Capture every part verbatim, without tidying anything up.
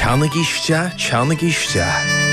Teannagiste, teannagiste.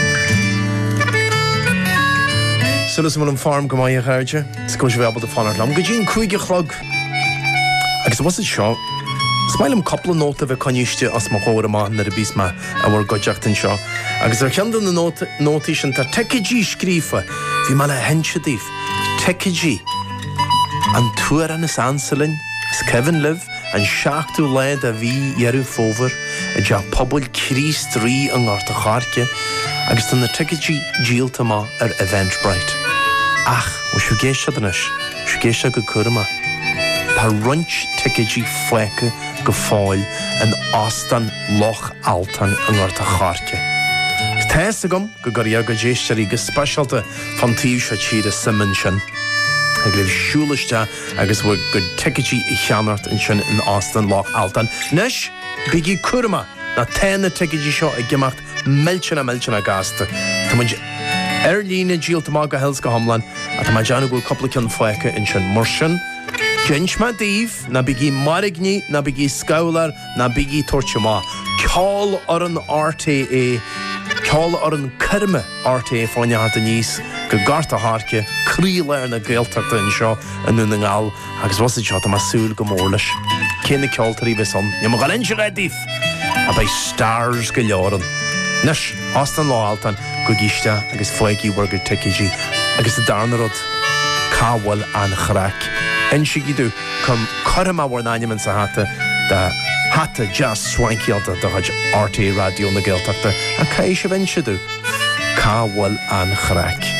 Sulas mun an farm go mai a chairde, scois bhé abal de fanart lam, go dín cuaige chlog. Agus was it seo, smailm coppla nóta bheith coniste as má chóir amá na a bís ma a bhar goideachtain seo. Agus ar cheandan na nótaí sin tar teicidí scrífa, bhí má le hensedíh, teicidí. An tuair an is ansalin, is Kevin Liv, an seachtú leid a bhí dhearú fóver, a deach pobl crís trí an gáirta charce, agus tan na teicidí díalta má ar Eventbrite. Ach, o siú géiste danis, siú géiste go curma. Tá runt teicidí foice go fáil an Astan Loch Altan an gáirta charce. Tás agam go goríar go déistearí go spéisialta fan tíú se tíad a Simon sin. Ag léh siúlaiste agus bhfuil go teicidí i cheannart in sin in Astan Loch Altan. Nes, bigí curma na téna teicidí seo ag gimacht miltena miltena gasta. Tá muid ar lína díalta má go hels go hamlan a tá maid anna gúil coppla ceann foice in sin mar sin. Gins ma díomh na bigí marigní na bigí scoular na bigí torte má. Ceáil ar an R T A, ceáil ar an curma R T A fáinne harta níos go garta harce críil ar na gailteachta in seo an nu na ngáil agus was it seo tá súil go mór leis. Céna ceoltarí bheith son, nem go linn se réidíh a bheith stars go leoran. Nes, Astan Loch Altan go giste agus foiigí wargur teicidí agus a darna rud cáhfuil an chrac. En sigidú chum chum a bhar náineman sa hata da hata jazz swankialta da haj R T A radio na gailteachta a cai se bhain siadú cáhfuil an chrac.